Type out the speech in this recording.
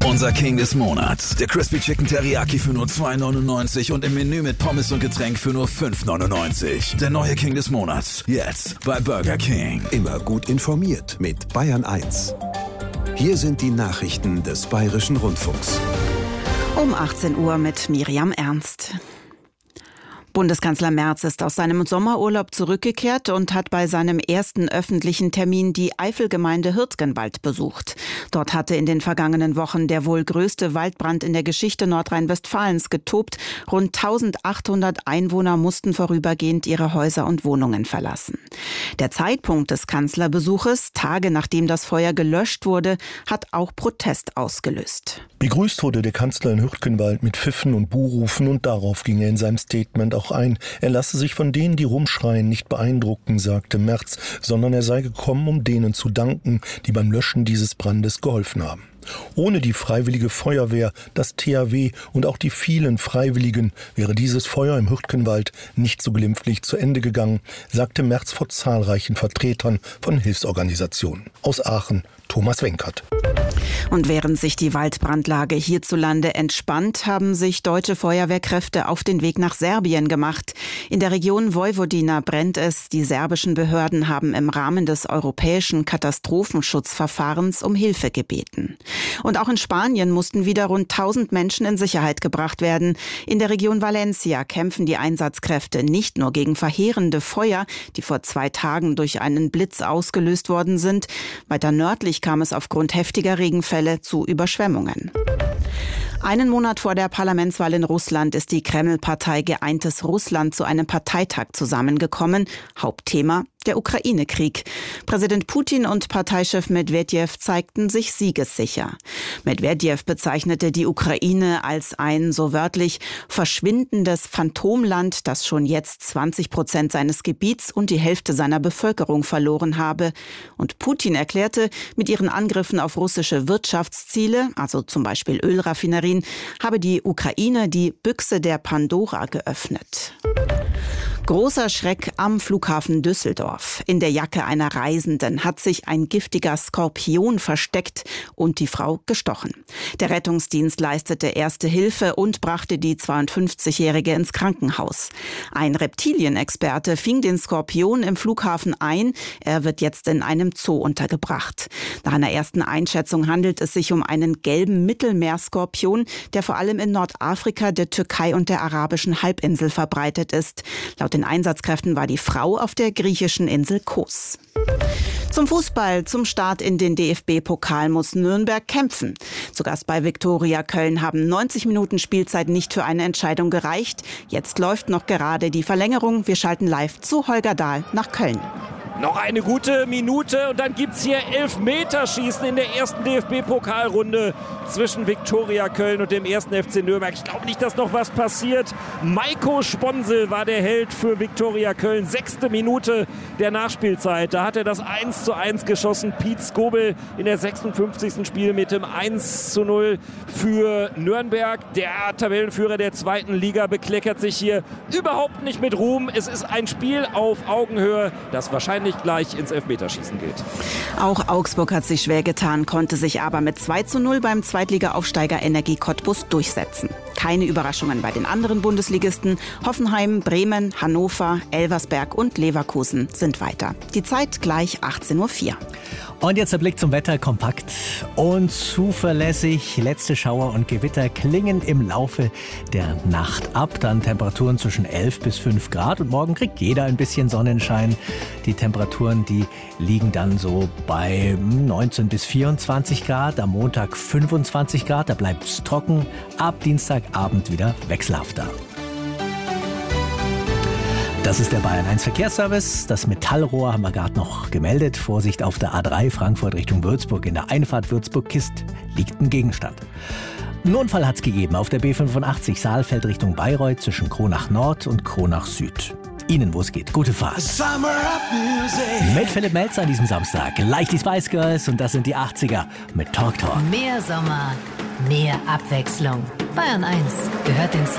Unser King des Monats. Der Crispy Chicken Teriyaki für nur $2,99 und im Menü mit Pommes und Getränk für nur $5,99. Der neue King des Monats. Jetzt bei Burger King. Immer gut informiert mit Bayern 1. Hier sind die Nachrichten des Bayerischen Rundfunks. Um 18 Uhr mit Miriam Ernst. Bundeskanzler Merz ist aus seinem Sommerurlaub zurückgekehrt und hat bei seinem ersten öffentlichen Termin die Eifelgemeinde Hürtgenwald besucht. Dort hatte in den vergangenen Wochen der wohl größte Waldbrand in der Geschichte Nordrhein-Westfalens getobt. Rund 1800 Einwohner mussten vorübergehend ihre Häuser und Wohnungen verlassen. Der Zeitpunkt des Kanzlerbesuches, Tage nachdem das Feuer gelöscht wurde, hat auch Protest ausgelöst. Begrüßt wurde der Kanzler in Hürtgenwald mit Pfiffen und Buhrufen und darauf ging er in seinem Statement auch ein. Er lasse sich von denen, die rumschreien, nicht beeindrucken, sagte Merz, sondern er sei gekommen, um denen zu danken, die beim Löschen dieses Brandes geholfen haben. Ohne die Freiwillige Feuerwehr, das THW und auch die vielen Freiwilligen wäre dieses Feuer im Hürtgenwald nicht so glimpflich zu Ende gegangen, sagte Merz vor zahlreichen Vertretern von Hilfsorganisationen. Aus Aachen, Thomas Wenkert. Und während sich die Waldbrandlage hierzulande entspannt, haben sich deutsche Feuerwehrkräfte auf den Weg nach Serbien gemacht. In der Region Vojvodina brennt es. Die serbischen Behörden haben im Rahmen des europäischen Katastrophenschutzverfahrens um Hilfe gebeten. Und auch in Spanien mussten wieder rund 1000 Menschen in Sicherheit gebracht werden. In der Region Valencia kämpfen die Einsatzkräfte nicht nur gegen verheerende Feuer, die vor 2 Tagen durch einen Blitz ausgelöst worden sind. Weiter nördlich kam es aufgrund heftiger Regenfälle zu Überschwemmungen. Einen Monat vor der Parlamentswahl in Russland ist die Kreml-Partei Geeintes Russland zu einem Parteitag zusammengekommen. Hauptthema: der Ukraine-Krieg. Präsident Putin und Parteichef Medwedew zeigten sich siegessicher. Medwedew bezeichnete die Ukraine als ein, so wörtlich, verschwindendes Phantomland, das schon jetzt 20% seines Gebiets und die Hälfte seiner Bevölkerung verloren habe. Und Putin erklärte, mit ihren Angriffen auf russische Wirtschaftsziele, also zum Beispiel Ölraffinerien, habe die Ukraine die Büchse der Pandora geöffnet. Großer Schreck am Flughafen Düsseldorf. In der Jacke einer Reisenden hat sich ein giftiger Skorpion versteckt und die Frau gestochen. Der Rettungsdienst leistete erste Hilfe und brachte die 52-Jährige ins Krankenhaus. Ein Reptilienexperte fing den Skorpion im Flughafen ein. Er wird jetzt in einem Zoo untergebracht. Nach einer ersten Einschätzung handelt es sich um einen gelben Mittelmeerskorpion, der vor allem in Nordafrika, der Türkei und der arabischen Halbinsel verbreitet ist. Laut den Einsatzkräften war die Frau auf der griechischen Insel Kos. Zum Fußball, zum Start in den DFB-Pokal muss Nürnberg kämpfen. Zu Gast bei Viktoria Köln haben 90 Minuten Spielzeit nicht für eine Entscheidung gereicht. Jetzt läuft noch gerade die Verlängerung. Wir schalten live zu Holger Dahl nach Köln. Noch eine gute Minute und dann gibt's hier Elfmeterschießen in der ersten DFB-Pokalrunde zwischen Viktoria Köln und dem 1. FC Nürnberg. Ich glaube nicht, dass noch was passiert. Maiko Sponsel war der Held für Viktoria Köln. 6. Minute der Nachspielzeit. Da hat er das 1:1 geschossen. Piet Skobel in der 56. Spiel mit dem 1:0 für Nürnberg. Der Tabellenführer der 2. Liga bekleckert sich hier überhaupt nicht mit Ruhm. Es ist ein Spiel auf Augenhöhe, das wahrscheinlich gleich ins Elfmeterschießen geht. Auch Augsburg hat sich schwer getan, konnte sich aber mit 2:0 beim Zweitliga-Aufsteiger Energie Cottbus durchsetzen. Keine Überraschungen bei den anderen Bundesligisten. Hoffenheim, Bremen, Hannover, Elversberg und Leverkusen sind weiter. Die Zeit gleich 18:04 Uhr. Und jetzt der Blick zum Wetter, kompakt und zuverlässig. Letzte Schauer und Gewitter klingen im Laufe der Nacht ab. Dann Temperaturen zwischen 11 bis 5 Grad und morgen kriegt jeder ein bisschen Sonnenschein. Die Temperaturen, die liegen dann so bei 19 bis 24 Grad. Am Montag 25 Grad, da bleibt es trocken. Ab Dienstagabend wieder wechselhafter. Das ist der Bayern 1 Verkehrsservice. Das Metallrohr haben wir gerade noch gemeldet. Vorsicht auf der A3 Frankfurt Richtung Würzburg. In der Einfahrt Würzburg-Kist liegt ein Gegenstand. Einen Unfall hat es gegeben auf der B85 Saalfeld Richtung Bayreuth zwischen Kronach Nord und Kronach Süd. Ihnen, wo es geht, gute Fahrt. Mit Philipp Melzer an diesem Samstag. Gleich die Spice Girls und das sind die 80er mit Talk Talk. Mehr Sommer, mehr Abwechslung. Bayern 1 gehört ins